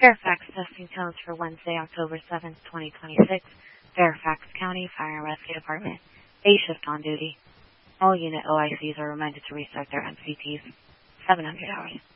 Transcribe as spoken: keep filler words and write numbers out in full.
Fairfax testing tones for Wednesday, October seventh, twenty twenty-six. Fairfax County Fire and Rescue Department. Day shift on duty. All unit O I Cs are reminded to restart their M C Ts. seven hundred hours.